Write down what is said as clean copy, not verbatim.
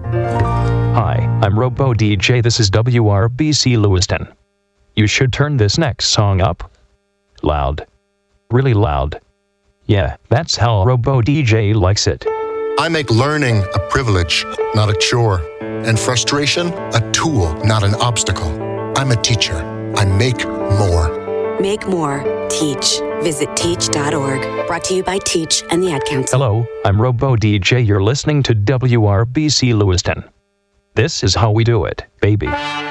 Hi, I'm Robo DJ. This is WRBC Lewiston. You should turn this next song up. Loud. Really loud. Yeah, that's how Robo DJ likes it. I make learning a privilege, not a chore, and frustration a tool, not an obstacle. I'm a teacher. I make more. Make more. Teach. Visit teach.org. Brought to you by Teach and the Ad Council. Hello, I'm Robo DJ. You're listening to WRBC Lewiston. This is how we do it, baby.